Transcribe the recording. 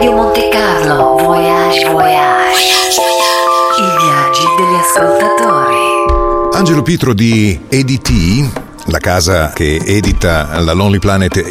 Radio Monte Carlo, Voyage Voyage. I viaggi degli ascoltatori. Angelo Pitro di EDT, la casa che edita la Lonely Planet